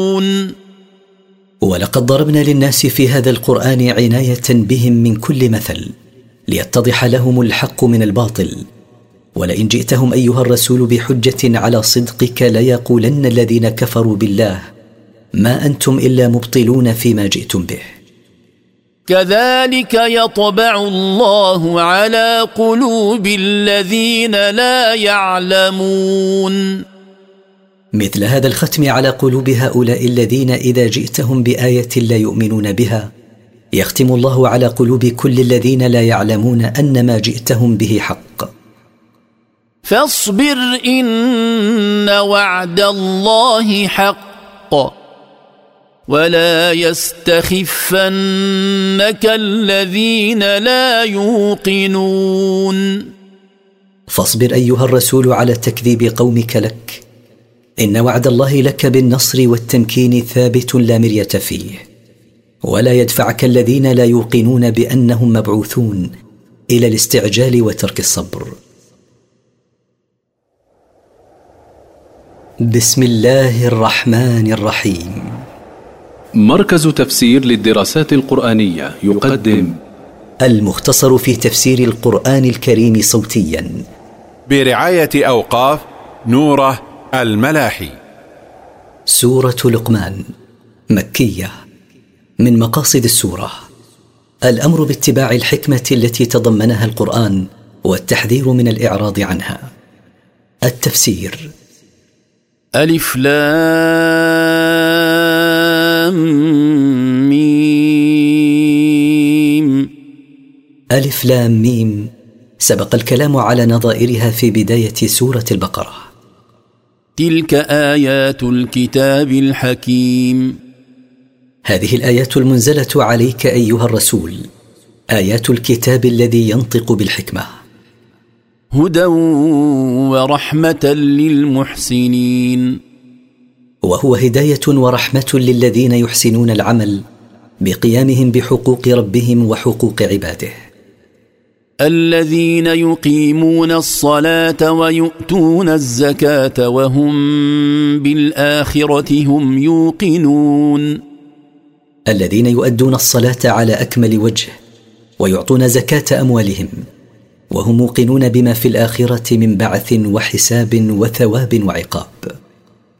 ولقد ضربنا للناس في هذا القرآن عناية بهم من كل مثل ليتضح لهم الحق من الباطل. ولئن جئتهم أيها الرسول بحجة على صدقك ليقولن الذين كفروا بالله ما أنتم إلا مبطلون فيما جئتم به. كذلك يطبع الله على قلوب الذين لا يعلمون. مثل هذا الختم على قلوب هؤلاء الذين إذا جئتهم بآية لا يؤمنون بها يختم الله على قلوب كل الذين لا يعلمون أن ما جئتهم به حق. فاصبر إن وعد الله حق ولا يستخفنك الذين لا يوقنون. فاصبر أيها الرسول على تكذيب قومك لك، إن وعد الله لك بالنصر والتمكين ثابت لا مرية فيه، ولا يدفعك الذين لا يوقنون بأنهم مبعوثون إلى الاستعجال وترك الصبر. بسم الله الرحمن الرحيم. مركز تفسير للدراسات القرآنية يقدم المختصر في تفسير القرآن الكريم صوتيا برعاية أوقاف نوره الملاحي. سورة لقمان مكية. من مقاصد السورة الأمر باتباع الحكمة التي تضمنها القرآن والتحذير من الإعراض عنها. التفسير: ألف لام ميم. ألف لام ميم سبق الكلام على نظائرها في بداية سورة البقرة. تلك آيات الكتاب الحكيم. هذه الآيات المنزلة عليك أيها الرسول، آيات الكتاب الذي ينطق بالحكمة. هدى ورحمة للمحسنين. وهو هداية ورحمة للذين يحسنون العمل بقيامهم بحقوق ربهم وحقوق عباده. الذين يقيمون الصلاة ويؤتون الزكاة وهم بالآخرة هم يوقنون. الذين يؤدون الصلاة على أكمل وجه ويعطون زكاة أموالهم وهم موقنون بما في الآخرة من بعث وحساب وثواب وعقاب.